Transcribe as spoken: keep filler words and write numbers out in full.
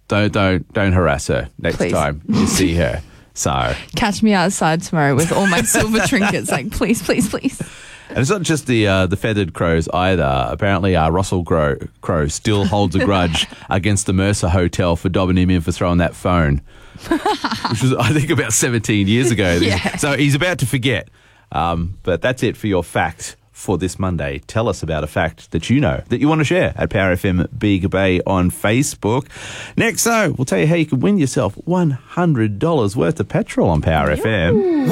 Don't don't don't harass her next Please. time you see her. So, Catch me outside tomorrow with all my silver trinkets. Like, please, please, please. and it's not just the uh, the feathered crows either. Apparently, uh, Russell Crowe Crowe still holds a grudge against the Mercer Hotel for dobbing him in for throwing that phone, which was, I think, about seventeen years ago. Yeah. So he's about to forget. Um, but that's it for your fact for this Monday. Tell us about a fact that you know that you want to share at Power F M Bega Bay on Facebook. Next, though, we'll tell you how you can win yourself one hundred dollars worth of petrol on Power F M.